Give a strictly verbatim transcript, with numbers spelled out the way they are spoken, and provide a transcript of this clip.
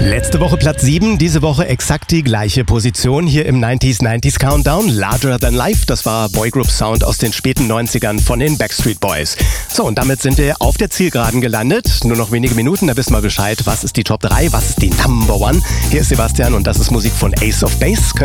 Letzte Woche Platz sieben, diese Woche exakt die gleiche Position hier im neunziger neunzig Countdown. Larger Than Life, das war Boygroup Sound aus den späten neunzigern von den Backstreet Boys. So, und damit sind wir auf der Zielgeraden gelandet. Nur noch wenige Minuten, da wissen wir Bescheid, was ist die Top drei, was ist die Number One. Hier ist Sebastian und das ist Musik von Ace of Base.